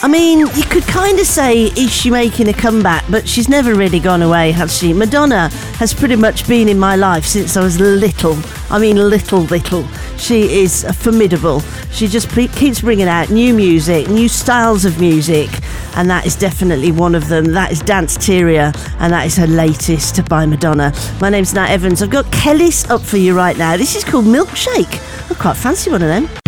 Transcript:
I mean, you could kind of say, is she making a comeback? But she's never really gone away, has she? Madonna has pretty much been in my life since I was little. I mean, little. She is formidable. She just keeps bringing out new music, new styles of music, and that is definitely one of them. That is Danceteria, and that is her latest by Madonna. My name's Nat Evans. I've got Kellys up for you right now. This is called Milkshake. I quite fancy one of them.